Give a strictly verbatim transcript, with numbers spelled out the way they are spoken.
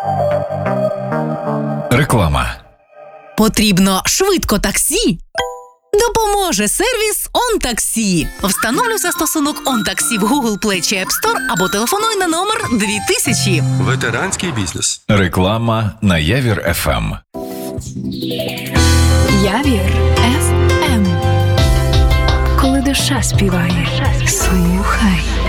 Реклама. Потрібно швидко таксі? Допоможе сервіс OnTaxi. Встановлюй застосунок OnTaxi в Google Play чи App Store або телефонуй на номер дві тисячі. Ветеранський бізнес. Реклама на Явір еф ем. Явір еф ем. Коли душа співає, слухай.